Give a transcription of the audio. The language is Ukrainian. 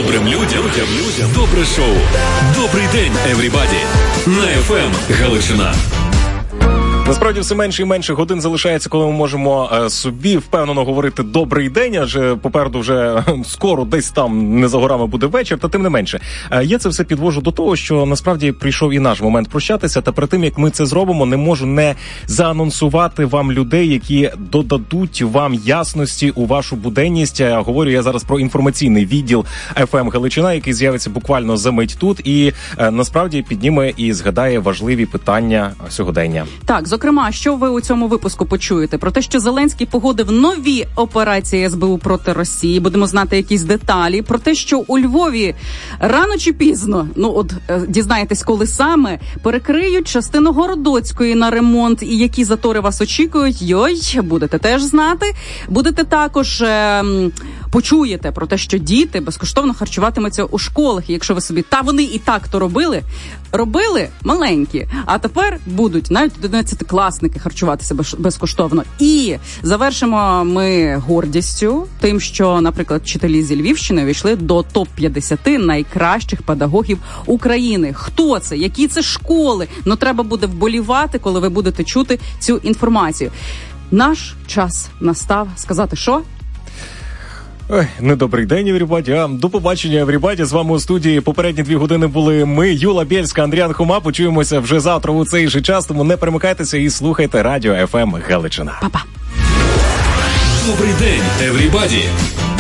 Добрим людям добре шоу. Добрий день, everybody. На FM Галичина. Насправді все менше і менше годин залишається, коли ми можемо собі впевнено говорити «добрий день», адже попереду вже скоро десь там не за горами буде вечір, та тим не менше. Я це все підвожу до того, що насправді прийшов і наш момент прощатися, та перед тим, як ми це зробимо, не можу не заанонсувати вам людей, які додадуть вам ясності у вашу буденність. Говорю я зараз про інформаційний відділ FM Галичина, який з'явиться буквально за мить тут і насправді підніме і згадає важливі питання сьогодення. Так, зокрема, що ви у цьому випуску почуєте? Про те, що Зеленський погодив нові операції СБУ проти Росії. Будемо знати якісь деталі. Про те, що у Львові рано чи пізно, дізнаєтесь, коли саме, перекриють частину Городоцької на ремонт. І які затори вас очікують, будете теж знати. Будете також почуєте про те, що діти безкоштовно харчуватимуться у школах. І якщо ви собі, вони і так то робили маленькі, а тепер будуть навіть 11-класники харчуватися безкоштовно. І завершимо ми гордістю тим, що, наприклад, вчителі зі Львівщини увійшли до топ-50 найкращих педагогів України. Хто це? Які це школи? Треба буде вболівати, коли ви будете чути цю інформацію. Наш час настав сказати, що? Ой, недобрий день, everybody. До побачення, everybody. З вами у студії попередні 2 години були ми, Юла Бєльська, Андріан Хома. Почуємося вже завтра у цей же час, тому не перемикайтеся і слухайте радіо FM Галичина. Па-па. Добрий день, everybody.